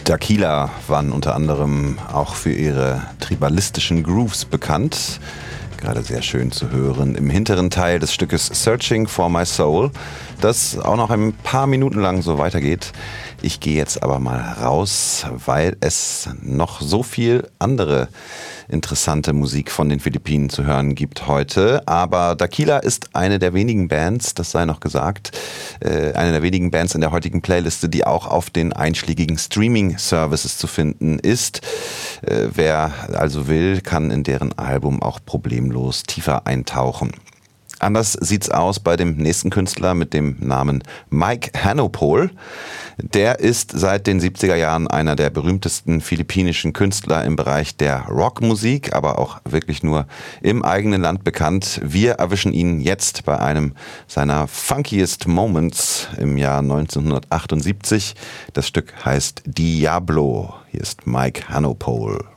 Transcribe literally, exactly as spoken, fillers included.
Dakila waren unter anderem auch für ihre tribalistischen Grooves bekannt. Gerade sehr schön zu hören im hinteren Teil des Stückes Searching for My Soul, das auch noch ein paar Minuten lang so weitergeht. Ich gehe jetzt aber mal raus, weil es noch so viel andere interessante Musik von den Philippinen zu hören gibt heute. Aber Dakila ist eine der wenigen Bands, das sei noch gesagt, äh, eine der wenigen Bands in der heutigen Playliste, die auch auf den einschlägigen Streaming-Services zu finden ist. Äh, wer also will, kann in deren Album auch problemlos tiefer eintauchen. Anders sieht's aus bei dem nächsten Künstler mit dem Namen Mike Hanopol. Der ist seit den siebziger Jahren einer der berühmtesten philippinischen Künstler im Bereich der Rockmusik, aber auch wirklich nur im eigenen Land bekannt. Wir erwischen ihn jetzt bei einem seiner funkiest Moments im Jahr neunzehnhundertachtundsiebzig. Das Stück heißt Diablo. Hier ist Mike Hanopol.